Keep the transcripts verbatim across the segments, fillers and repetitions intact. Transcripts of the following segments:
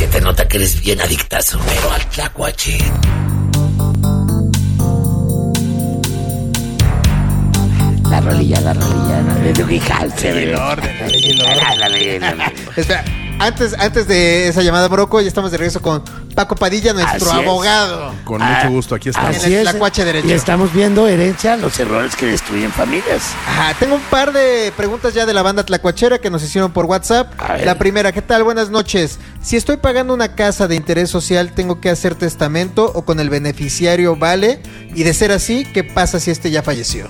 Se te nota que eres bien adictazo, pero al tlacuache. La rolilla, la rolilla, la de el orden, la ley y el orden. Espera, antes, antes de esa llamada, Broco, ya estamos de regreso con Paco Padilla, nuestro Así abogado. Con mucho gusto, aquí estamos. Así En el es. tlacuache derecho. Y estamos viendo herencia, los errores que destruyen familias. Ajá, tengo un par de preguntas ya de la banda tlacuachera que nos hicieron por WhatsApp. A ver. La primera, ¿qué tal? Buenas noches. Si estoy pagando una casa de interés social, ¿tengo que hacer testamento o con el beneficiario vale? Y de ser así, ¿qué pasa si este ya falleció?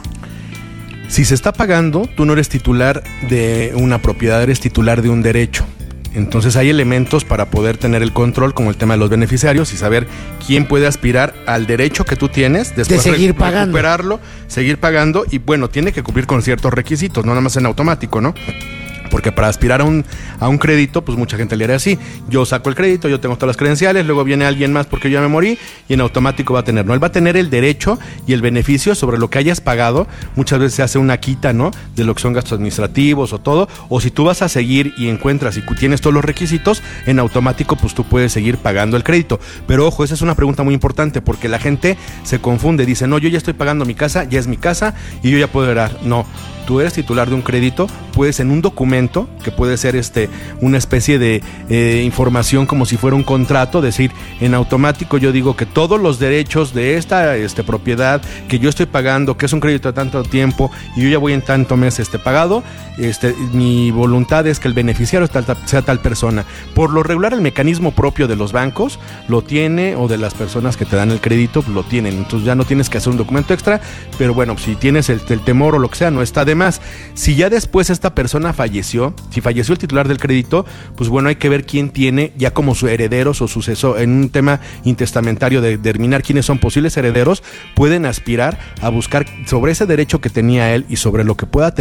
Si se está pagando, tú no eres titular de una propiedad, eres titular de un derecho. Entonces hay elementos para poder tener el control, como el tema de los beneficiarios y saber quién puede aspirar al derecho que tú tienes, después de seguir re- pagando. recuperarlo, seguir pagando y bueno, tiene que cumplir con ciertos requisitos, no nada más en automático, ¿no? Porque para aspirar a un, a un crédito, pues mucha gente le haría así. Yo saco el crédito, yo tengo todas las credenciales, luego viene alguien más porque yo ya me morí y en automático va a tener, ¿no? Él va a tener el derecho y el beneficio sobre lo que hayas pagado. Muchas veces se hace una quita, ¿no? De lo que son gastos administrativos o todo. O si tú vas a seguir y encuentras y tienes todos los requisitos, en automático, pues tú puedes seguir pagando el crédito. Pero ojo, esa es una pregunta muy importante porque la gente se confunde. Dice, no, yo ya estoy pagando mi casa, ya es mi casa y yo ya puedo heredar. No. Tú eres titular de un crédito, puedes en un documento, que puede ser este una especie de eh, información como si fuera un contrato, decir, en automático yo digo que todos los derechos de esta este, propiedad que yo estoy pagando, que es un crédito de tanto tiempo y yo ya voy en tanto mes este, pagado, este, mi voluntad es que el beneficiario tal, tal, sea tal persona. Por lo regular el mecanismo propio de los bancos lo tiene, o de las personas que te dan el crédito lo tienen, entonces ya no tienes que hacer un documento extra, pero bueno, si tienes el, el temor o lo que sea, no está de más. Si ya después esta persona falleció, si falleció el titular del crédito, pues bueno, hay que ver quién tiene ya como sus herederos o sucesor, en un tema intestamentario de determinar quiénes son posibles herederos, pueden aspirar a buscar sobre ese derecho que tenía él y sobre lo que pueda tener